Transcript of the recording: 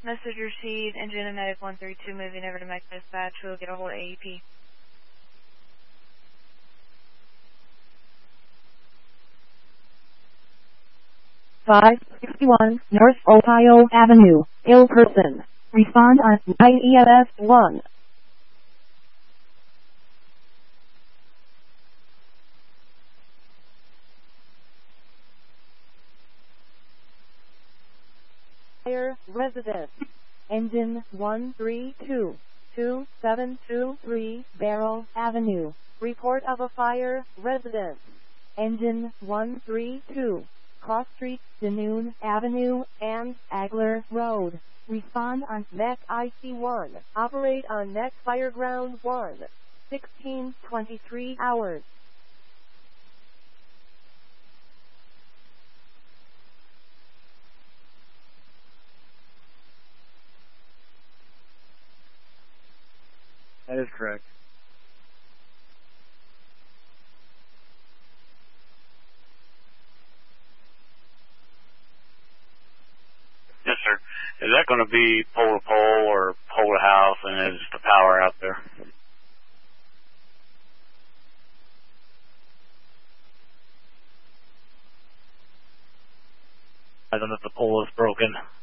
Message received. Engine and Medic 132 moving over to Mech Dispatch. We'll get a hold of AEP. Five 61 North Ohio Avenue, ill person. Respond on 9 EMS 1. Fire residence. Engine 132 2723 Barrel Avenue. Report of a fire residence. Engine 132 Cross Street, Danoon Avenue, and Agler Road. Respond on Mech IC1. Operate on Mech Fireground 1. 1623 hours. That is correct. Yes, sir. Is that going to be pole to pole or pole to house, and is the power out there? I don't know if the pole is broken.